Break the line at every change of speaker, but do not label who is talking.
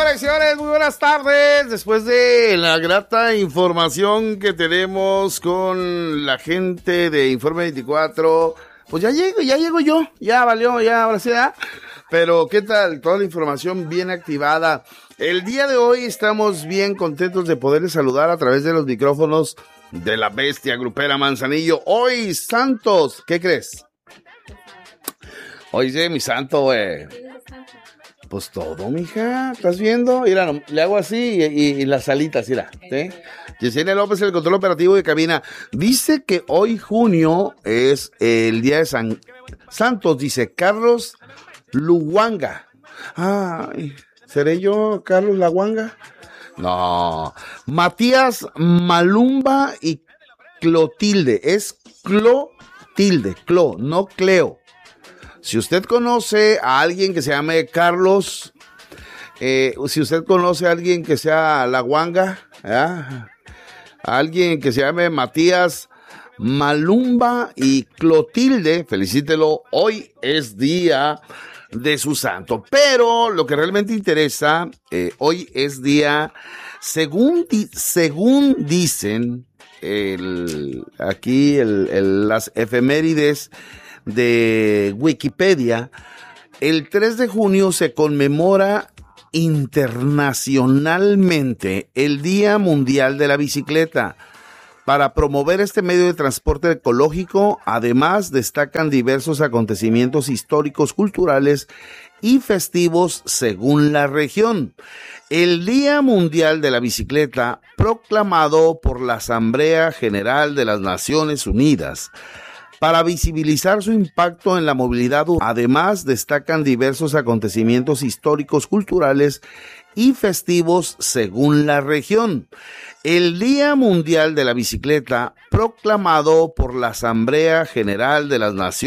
Señoras y señores, muy buenas tardes. Después de la grata información que tenemos con la gente de Informe 24, pues ya llego yo, ya valió, ya ahora sí, ¿eh? Pero ¿qué tal? Toda la información bien activada. El día de hoy estamos bien contentos de poderles saludar a través de los micrófonos de la bestia grupera Manzanillo. Hoy, Santos, ¿qué crees? Hoy sí, mi santo, güey. Pues todo, mija, ¿estás viendo? Mira, le hago así y las alitas, mira, ¿sí? Yesenia López, el control operativo de cabina. Dice que hoy junio es el día de San Santos, dice Carlos Luwanga. Ay, ¿seré yo Carlos Luwanga? No. Matías Malumba y Clotilde. Es Clotilde, no Cleo. Si usted conoce a alguien que se llame Carlos, si usted conoce a alguien que sea Luwanga, a alguien que se llame Matías Malumba y Clotilde, felicítelo, hoy es día de su santo. Pero lo que realmente interesa, hoy es día, según dicen aquí las efemérides de Wikipedia, el 3 de junio se conmemora internacionalmente el Día Mundial de la Bicicleta. Para promover este medio de transporte ecológico, además destacan diversos acontecimientos históricos, culturales y festivos según la región. El Día Mundial de la Bicicleta, proclamado por la Asamblea General de las Naciones Unidas, para visibilizar su impacto en la movilidad. Además, destacan diversos acontecimientos históricos, culturales y festivos según la región. El Día Mundial de la Bicicleta, proclamado por la Asamblea General de las Naciones